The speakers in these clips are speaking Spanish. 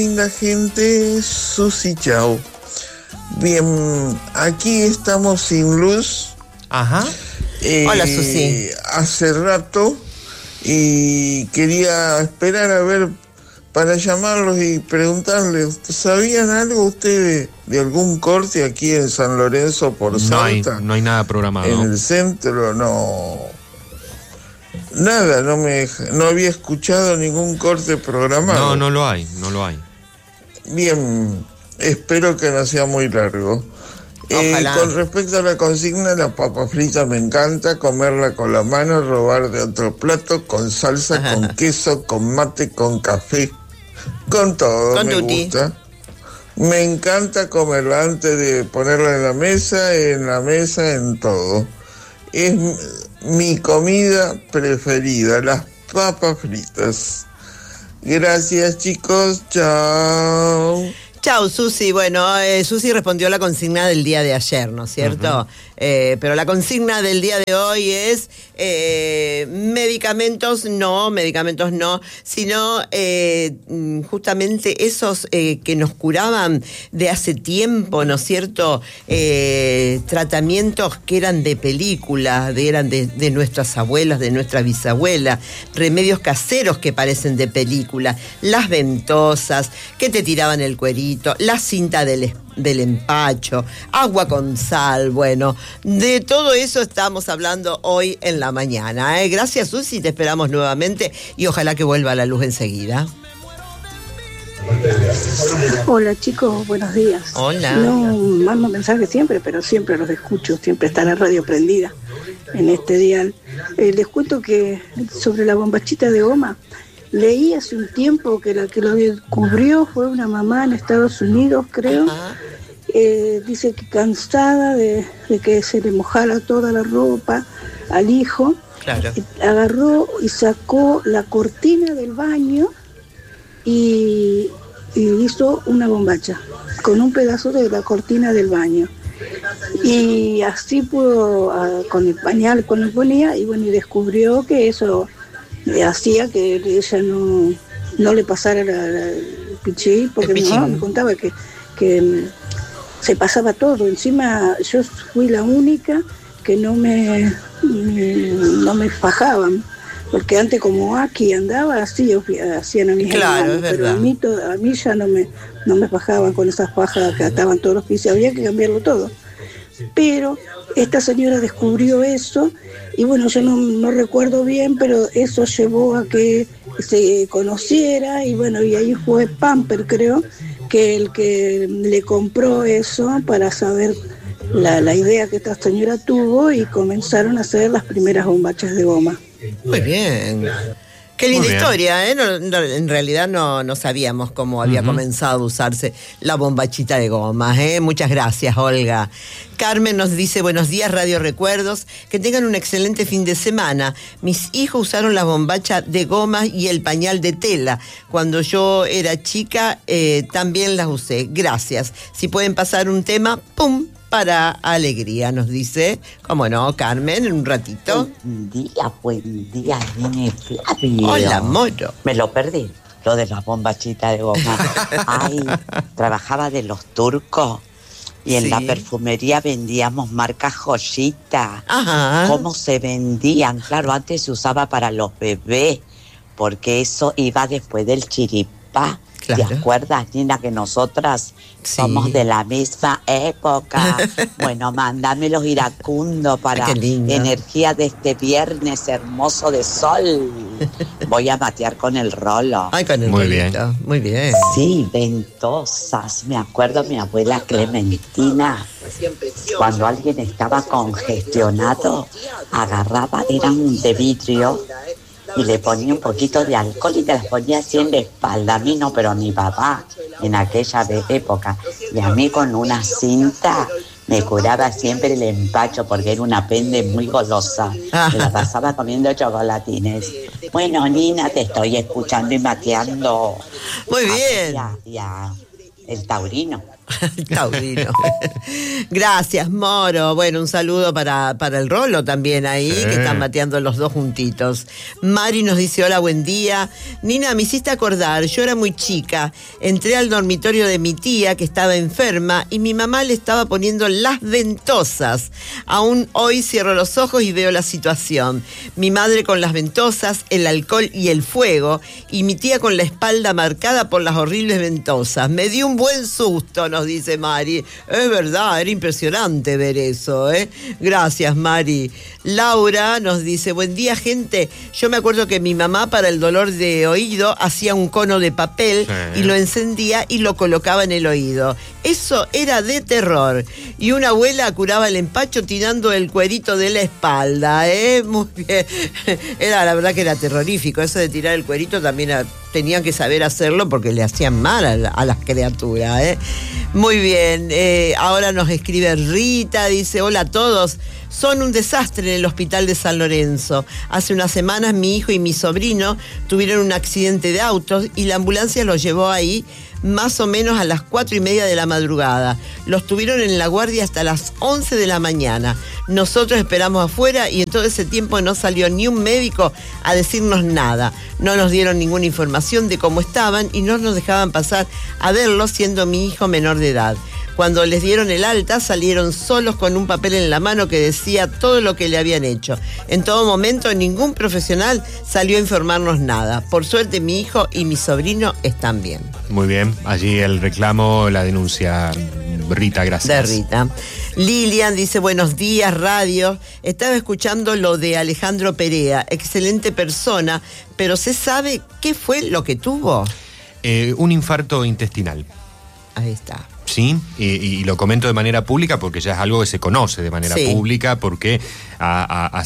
Linda gente, Susi, chao. Bien, aquí estamos sin luz. Ajá. Hola, Susi. Hace rato y quería esperar a ver para llamarlos y preguntarles, ¿sabían algo ustedes de algún corte aquí en San Lorenzo por Salta? No hay nada programado. En el centro, no. Nada, no había escuchado ningún corte programado. No lo hay. Bien, espero que no sea muy largo. Con respecto a la consigna, la papa frita me encanta, comerla con la mano, robar de otro plato, con salsa, con queso, con mate, con café, con todo, con me tutti. Gusta. Me encanta comerla antes de ponerla en la mesa, en todo. Es mi comida preferida, las papas fritas. Gracias, chicos, chao. Chao, Susi. Bueno, Susi respondió a la consigna del día de ayer, ¿no es cierto? Pero la consigna del día de hoy es medicamentos no, sino justamente esos que nos curaban de hace tiempo, ¿no es cierto? Tratamientos que eran de películas, eran de nuestras abuelas, de nuestra bisabuela, remedios caseros que parecen de película, las ventosas, que te tiraban el cuerito, la cinta del empacho, agua con sal, bueno, de todo eso estamos hablando hoy en la mañana. Gracias, Susi, te esperamos nuevamente y ojalá que vuelva a la luz enseguida. Hola, chicos, buenos días. Hola. No mando mensajes siempre, pero siempre los escucho, siempre está la radio prendida en este dial. Les cuento que sobre la bombachita de goma, leí hace un tiempo que la que lo descubrió fue una mamá en Estados Unidos, creo. Dice que cansada de que se le mojara toda la ropa al hijo, claro, agarró y sacó la cortina del baño y hizo una bombacha con un pedazo de la cortina del baño. Y así pudo, con el pañal, con lo ponía, y bueno, y descubrió que eso hacía que ella no le pasara el pichí, porque mi mamá me contaba que se pasaba todo. Encima yo fui la única que no me fajaban, porque antes como aquí andaba así hacían a mis hermanos, pero a mí ya no me fajaban con esas fajas que ataban todos los pisos, había que cambiarlo todo. Pero esta señora descubrió eso y bueno, yo no recuerdo bien, pero eso llevó a que se conociera y bueno, y ahí fue Pamper, creo, que el que le compró eso para saber la idea que esta señora tuvo y comenzaron a hacer las primeras bombachas de goma. Muy bien. Qué linda historia, ¿eh? En realidad no sabíamos cómo había comenzado a usarse la bombachita de goma, ¿eh? Muchas gracias, Olga. Carmen nos dice, buenos días, Radio Recuerdos, que tengan un excelente fin de semana. Mis hijos usaron la bombacha de goma y el pañal de tela. Cuando yo era chica, también las usé. Gracias. Si pueden pasar un tema, ¡pum!, para alegría, nos dice. ¿Cómo no, Carmen? En un ratito. Buen día, nene Flavio. Hola, Moro. Me lo perdí, lo de las bombachitas de goma. Ay, trabajaba de los turcos y en la perfumería vendíamos marcas joyita. Ajá. ¿Cómo se vendían? Claro, antes se usaba para los bebés, porque eso iba después del chiripá. Claro. ¿Te acuerdas, Nina, que nosotras somos de la misma época? Bueno, mándame los iracundos para energía de este viernes hermoso de sol. Voy a matear con el rolo. Ay, con el rolito. Muy bien. Sí, ventosas. Me acuerdo mi abuela Clementina. Cuando alguien estaba congestionado, agarraba, eran de vidrio, y le ponía un poquito de alcohol y te las ponía así en la espalda. A mí no, pero a mi papá en aquella época. Y a mí con una cinta me curaba siempre el empacho porque era una pende muy golosa. Me la pasaba comiendo chocolatines. Bueno, Nina, te estoy escuchando y mateando. Muy bien. Ya. el taurino. Taurino. Gracias, Moro. Bueno, un saludo para el Rolo también ahí, sí, que están mateando los dos juntitos. Mari nos dice, hola, buen día. Nina, me hiciste acordar, yo era muy chica, entré al dormitorio de mi tía que estaba enferma y mi mamá le estaba poniendo las ventosas. Aún hoy cierro los ojos y veo la situación. Mi madre con las ventosas, el alcohol y el fuego, y mi tía con la espalda marcada por las horribles ventosas. Me dio un buen susto, nos dice Mari. Es verdad, era impresionante ver eso, ¿eh? Gracias, Mari. Laura nos dice, buen día, gente. Yo me acuerdo que mi mamá para el dolor de oído hacía un cono de papel, sí, y lo encendía y lo colocaba en el oído. Eso era de terror. Y una abuela curaba el empacho tirando el cuerito de la espalda, ¿eh? Muy bien. La verdad que era terrorífico. Eso de tirar el cuerito también tenían que saber hacerlo porque le hacían mal a las criaturas, ¿eh? Muy bien, ahora nos escribe Rita, dice, hola a todos, son un desastre en el hospital de San Lorenzo. Hace unas semanas mi hijo y mi sobrino tuvieron un accidente de autos y la ambulancia los llevó ahí más o menos a las 4:30 de la madrugada. Los tuvieron en la guardia hasta las 11 de la mañana. Nosotros esperamos afuera y en todo ese tiempo no salió ni un médico a decirnos nada. No nos dieron ninguna información de cómo estaban y no nos dejaban pasar a verlos siendo mi hijo menor de edad. Cuando les dieron el alta, salieron solos con un papel en la mano que decía todo lo que le habían hecho. En todo momento, ningún profesional salió a informarnos nada. Por suerte, mi hijo y mi sobrino están bien. Muy bien. Allí el reclamo, la denuncia. Rita, gracias. De Rita. Lilian dice, buenos días, radio. Estaba escuchando lo de Alejandro Perea. Excelente persona, pero ¿se sabe qué fue lo que tuvo? Un infarto intestinal. Ahí está. Sí, y lo comento de manera pública porque ya es algo que se conoce de manera pública, porque han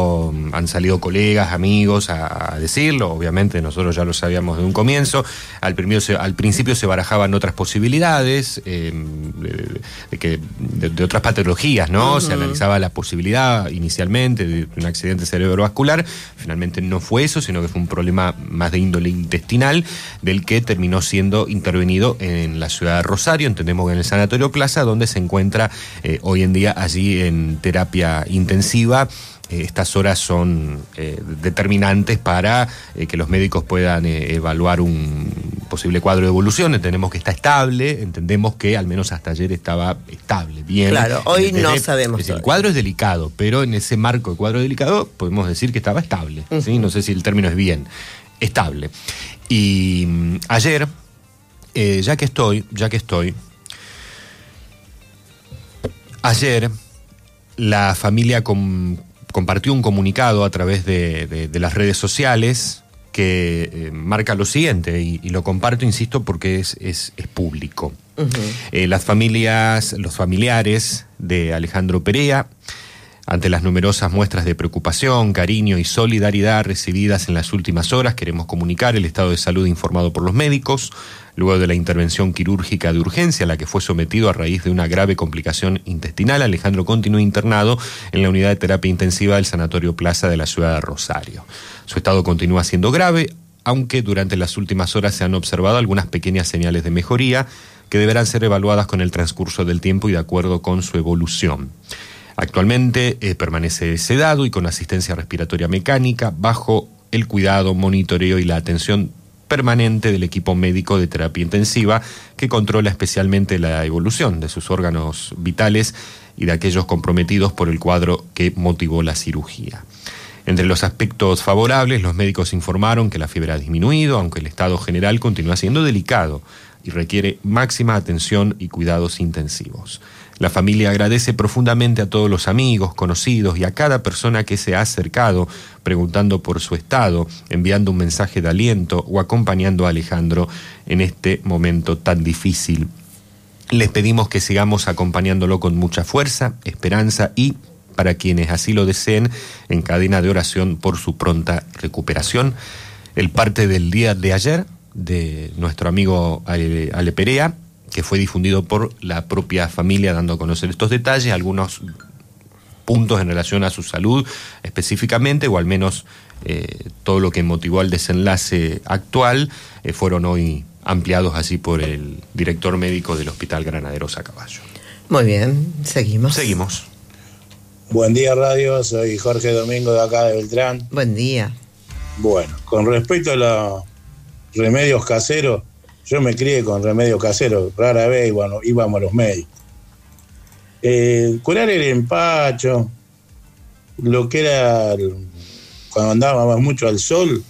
salido colegas, amigos a decirlo. Obviamente nosotros ya lo sabíamos de un comienzo. Al principio se barajaban otras posibilidades de otras patologías, ¿no? Uh-huh. Se analizaba la posibilidad inicialmente de un accidente cerebrovascular. Finalmente no fue eso, sino que fue un problema más de índole intestinal, del que terminó siendo intervenido en la ciudad de Rosario. Entendemos que en el Sanatorio Plaza, donde se encuentra hoy en día allí en terapia intensiva. Estas horas son determinantes para que los médicos puedan evaluar un posible cuadro de evolución. Entendemos que está estable, entendemos que al menos hasta ayer estaba estable, bien. Claro, hoy no sabemos. El cuadro es delicado, pero en ese marco de cuadro delicado podemos decir que estaba estable. Uh-huh. ¿Sí? No sé si el término es bien, estable. Y ayer, ya que estoy, ayer la familia compartió un comunicado a través de las redes sociales que marca lo siguiente, y lo comparto, insisto, porque es público. Uh-huh. Los familiares de Alejandro Perea, ante las numerosas muestras de preocupación, cariño y solidaridad recibidas en las últimas horas, queremos comunicar el estado de salud informado por los médicos, luego de la intervención quirúrgica de urgencia a la que fue sometido a raíz de una grave complicación intestinal. Alejandro continúa internado en la unidad de terapia intensiva del Sanatorio Plaza de la ciudad de Rosario. Su estado continúa siendo grave, aunque durante las últimas horas se han observado algunas pequeñas señales de mejoría que deberán ser evaluadas con el transcurso del tiempo y de acuerdo con su evolución. Actualmente permanece sedado y con asistencia respiratoria mecánica bajo el cuidado, monitoreo y la atención permanente del equipo médico de terapia intensiva, que controla especialmente la evolución de sus órganos vitales y de aquellos comprometidos por el cuadro que motivó la cirugía. Entre los aspectos favorables, los médicos informaron que la fiebre ha disminuido, aunque el estado general continúa siendo delicado y requiere máxima atención y cuidados intensivos. La familia agradece profundamente a todos los amigos, conocidos y a cada persona que se ha acercado preguntando por su estado, enviando un mensaje de aliento o acompañando a Alejandro en este momento tan difícil. Les pedimos que sigamos acompañándolo con mucha fuerza, esperanza y, para quienes así lo deseen, en cadena de oración por su pronta recuperación. El parte del día de ayer de nuestro amigo Ale Perea, que fue difundido por la propia familia, dando a conocer estos detalles, algunos puntos en relación a su salud específicamente, o al menos todo lo que motivó al desenlace actual, fueron hoy ampliados así por el director médico del Hospital Granaderos a Caballo. Muy bien, seguimos. Buen día, radio, soy Jorge Domingo de acá de Beltrán. Buen día. Bueno, con respecto a los remedios caseros, yo me crié con remedios caseros, rara vez íbamos a los médicos. Curar el empacho, lo que era cuando andábamos mucho al sol,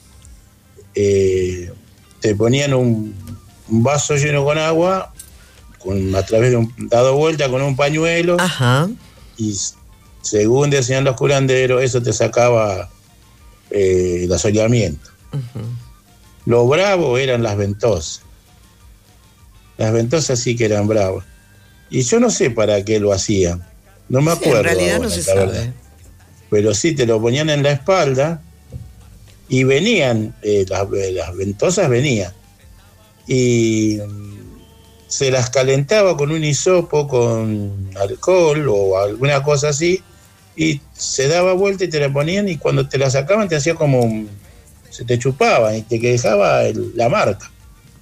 te ponían un vaso lleno con agua, a través de dado vuelta con un pañuelo. Ajá. Y según decían los curanderos, eso te sacaba el asoleamiento. Uh-huh. Lo bravo eran las ventosas. Las ventosas sí que eran bravas. Y yo no sé para qué lo hacían. No me acuerdo. En realidad ahora, no se sabe. Verdad. Pero sí te lo ponían en la espalda y venían, las ventosas venían. Y se las calentaba con un hisopo, con alcohol o alguna cosa así, y se daba vuelta y te la ponían, y cuando te la sacaban te hacía como se te chupaba y te dejaba la marca.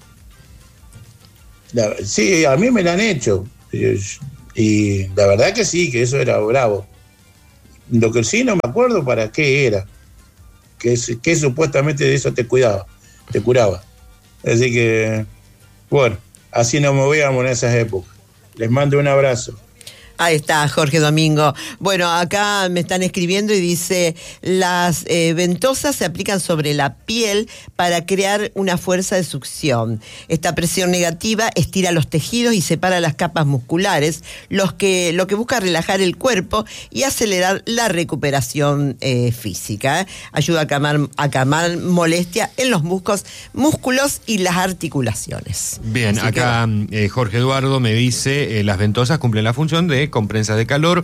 Sí, a mí me la han hecho, y la verdad que sí, que eso era bravo. Lo que sí no me acuerdo para qué era, que supuestamente de eso te curaba. Así que, bueno, así nos movíamos en esas épocas. Les mando un abrazo. Ahí está, Jorge Domingo. Bueno, acá me están escribiendo y dice, las ventosas se aplican sobre la piel para crear una fuerza de succión. Esta presión negativa estira los tejidos y separa las capas musculares, lo que busca relajar el cuerpo y acelerar la recuperación física. Ayuda a calmar molestia en los músculos y las articulaciones. Bien, así acá Jorge Eduardo me dice, las ventosas cumplen la función de comprensas de calor.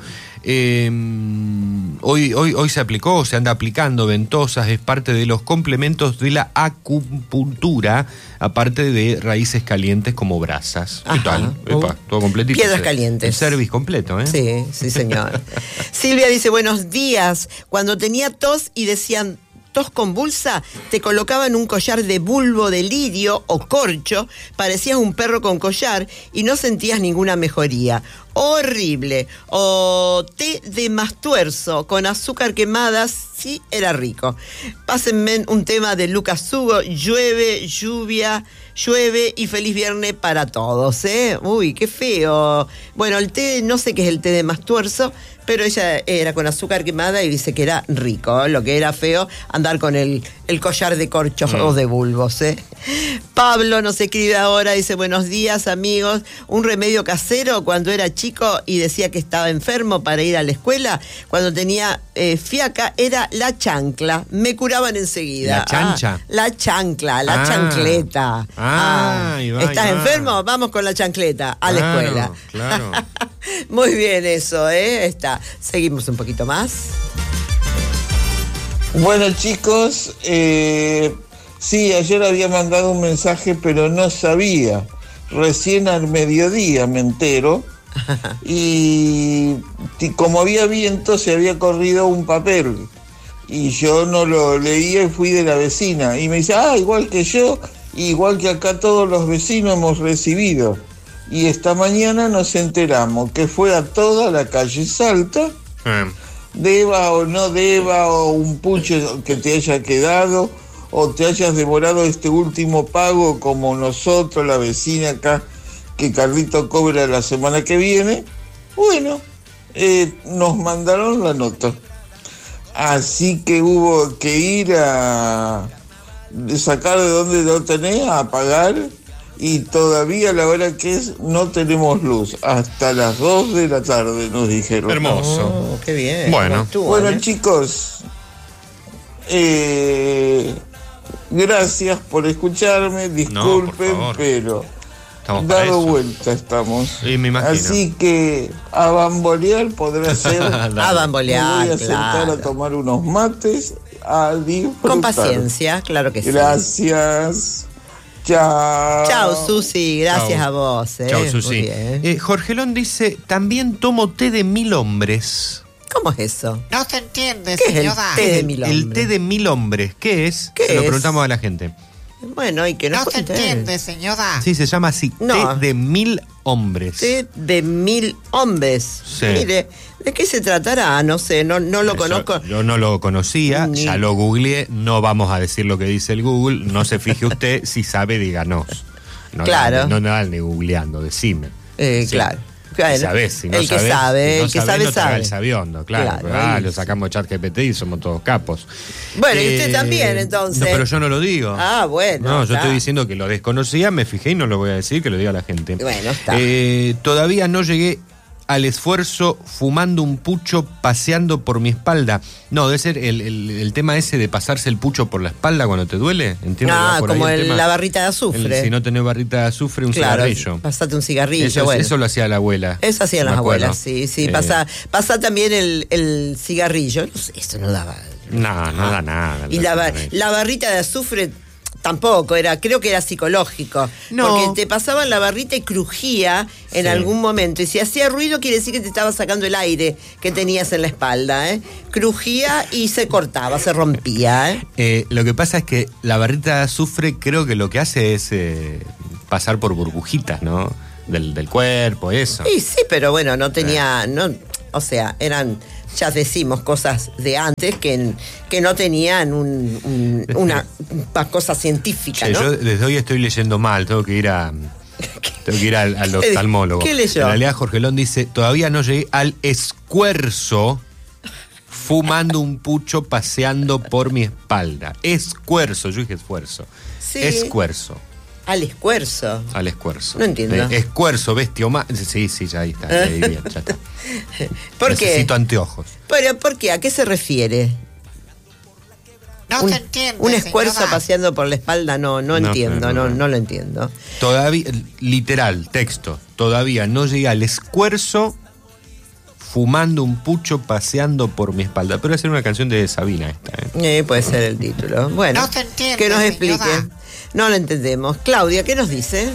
Hoy se aplicó, se anda aplicando ventosas, es parte de los complementos de la acupuntura, aparte de raíces calientes como brasas. ¿Qué tal? Epa, todo completito. Piedras calientes. El service completo, ¿eh? Sí, señor. Silvia dice, buenos días. Cuando tenía tos y decían tos convulsa, te colocaban un collar de bulbo de lirio o corcho, parecías un perro con collar y no sentías ninguna mejoría. Horrible. O té de mastuerzo con azúcar quemada, sí era rico. Pásenme un tema de Lucas Hugo, llueve y feliz viernes para todos, ¿eh? Uy, qué feo. Bueno, el té, no sé qué es el té de mastuerzo, pero ella era con azúcar quemada y dice que era rico, ¿eh? Lo que era feo, andar con el collar de corchos o de bulbos, ¿eh? Pablo nos escribe ahora, dice, buenos días, amigos. Un remedio casero cuando era chico y decía que estaba enfermo para ir a la escuela, cuando tenía fiaca, era la chancla. Me curaban enseguida. ¿La chancha? La chancla, la chancleta. ¿Estás enfermo? Vamos con la chancleta a la escuela. Claro. Muy bien eso, ¿eh? Está. Seguimos un poquito más. Bueno, chicos, sí, ayer había mandado un mensaje, pero no sabía. Recién al mediodía me entero. Y como había viento, se había corrido un papel. Y yo no lo leía y fui de la vecina. Y me dice, igual que yo, igual que acá todos los vecinos hemos recibido. Y esta mañana nos enteramos que fue a toda la calle Salta, deba o no deba, o un pucho que te haya quedado, o te hayas demorado este último pago como nosotros, la vecina acá, que Carlito cobra la semana que viene. Bueno, nos mandaron la nota. Así que hubo que ir a sacar de donde lo tenés, a pagar. Y todavía a la hora que es no tenemos luz. Hasta las 2 de la tarde nos dijeron. Hermoso. Qué bien. Bueno, chicos, gracias por escucharme. Disculpen, pero estamos dado vuelta estamos. Sí, me imagino. Así que a bambolear podrá ser. A bambolear, me voy a sentar a tomar unos mates, a disfrutar. Con paciencia, claro que sí. Gracias. Chao. Chao, Susi. Gracias a vos. Chao, Susi. Jorgelón dice, también tomo té de 1000 hombres. ¿Cómo es eso? No se entiende, ¿Qué señora. es el té de 1000 hombres? El té de 1000 hombres. ¿Qué es? ¿Qué Se lo es? preguntamos a la gente. Bueno, y que no se entiende, señora. Sí, se llama así, no. Té de 1000 hombres. Té de 1000 hombres. Sí. Mire, ¿de qué se tratará? No sé, no lo conozco. Yo no lo conocía, ya lo googleé, no vamos a decir lo que dice el Google, no se fije usted, si sabe, díganos. No, claro. No ande googleando, decime. Sí. Claro. Claro. ¿Sabés? Si no el que sabés, sabe, si no el que sabés, sabe, no te haga sabe. el sabiondo, claro. Lo sacamos de ChatGPT y somos todos capos. Bueno, y usted también, entonces. No, pero yo no lo digo. Ah, bueno. No, yo estoy diciendo que lo desconocía, me fijé y no lo voy a decir, que lo diga la gente. Bueno, está. Todavía no llegué al esfuerzo fumando un pucho paseando por mi espalda. No, debe ser el tema ese de pasarse el pucho por la espalda cuando te duele. Entiendo por como ahí la barrita de azufre. Si no tenés barrita de azufre, un cigarrillo. Pasate un cigarrillo. Eso lo hacía la abuela. Eso hacían las abuelas, sí. Pasa también el cigarrillo. No sé, eso no daba. No da nada. Y la barrita de azufre tampoco, creo que era psicológico. No. Porque te pasaban la barrita y crujía en algún momento. Y si hacía ruido, quiere decir que te estaba sacando el aire que tenías en la espalda. Crujía y se cortaba, se rompía. Lo que pasa es que la barrita de azufre creo que lo que hace es pasar por burbujitas, ¿no? Del cuerpo, eso. Sí, pero bueno, no tenía... o sea, eran... Ya decimos cosas de antes que no tenían una cosa científica, ¿no? Yo desde hoy estoy leyendo mal, tengo que ir al oftalmólogo. ¿Qué leyó? En realidad Jorge Lón dice, todavía no llegué al escuerzo fumando un pucho paseando por mi espalda. Escuerzo, yo dije esfuerzo. Sí. Escuerzo. Al escuerzo. Al escuerzo. No entiendo. Escuerzo, bestia más. Sí, ya ahí está. Ahí bien, ya está. ¿Por qué? Necesito anteojos. Pero, ¿por qué? ¿A qué se refiere? No se entiende, un esfuerzo señora. Paseando por la espalda, no entiendo, no lo entiendo. Todavía, literal, texto. Todavía no llegué al escuerzo fumando un pucho paseando por mi espalda. Pero va a ser una canción de Sabina esta. Puede ser el título. Bueno, no se entiende, que nos señora. explique. No lo entendemos. Claudia, ¿qué nos dice?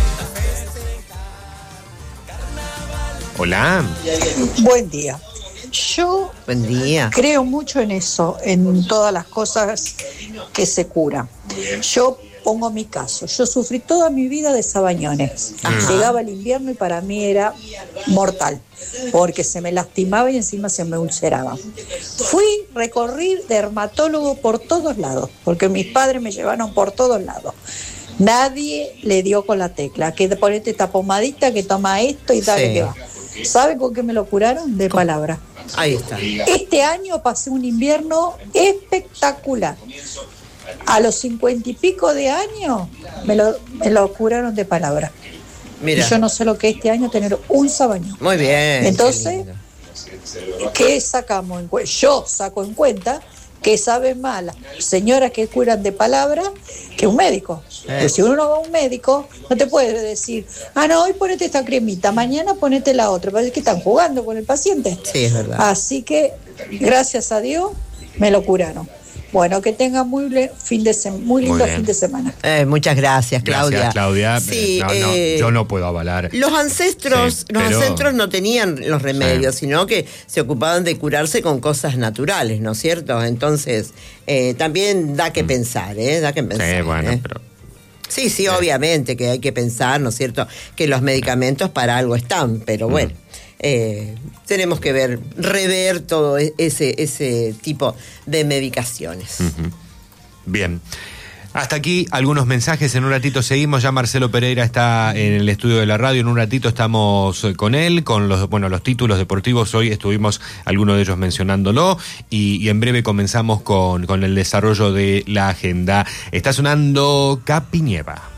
Hola. Buen día. Yo Buen día. creo mucho en eso, en todas las cosas que se curan. Yo pongo mi caso. Yo sufrí toda mi vida de sabañones. Llegaba el invierno y para mí era mortal, porque se me lastimaba y encima se me ulceraba. Recorrí dermatólogo por todos lados, porque mis padres me llevaron por todos lados. Nadie le dio con la tecla, que ponete esta pomadita, que toma esto y tal, que va. ¿Sabe con qué me lo curaron? De palabra. Ahí está. Este año pasé un invierno espectacular. A los 50 y pico de años me lo curaron de palabra. Mira. Y yo no sé lo que este año tener un sabañón. Muy bien. Entonces, ¿qué sacamos? Yo saco en cuenta que saben más las señoras que curan de palabra que un médico. Porque si uno no va a un médico, no te puede decir, no, hoy ponete esta cremita, mañana ponete la otra. Parece que están jugando con el paciente. Sí, es verdad. Así que, gracias a Dios, me lo curaron. Bueno, que tengan muy lindo fin de semana. Muchas gracias, Claudia. Gracias, Claudia. Sí, yo no puedo avalar. Los ancestros no tenían los remedios, sino que se ocupaban de curarse con cosas naturales, ¿no es cierto? Entonces, también da que pensar, da que pensar. Sí, bueno, pero... Sí, obviamente que hay que pensar, ¿no es cierto? Que los medicamentos para algo están, pero bueno. Tenemos que rever todo ese tipo de medicaciones. Bien. Hasta aquí algunos mensajes, en un ratito seguimos, ya Marcelo Pereira está en el estudio de la radio, en un ratito estamos con él, con los títulos deportivos, hoy estuvimos algunos de ellos mencionándolo, y en breve comenzamos con el desarrollo de la agenda. Está sonando Capinieva.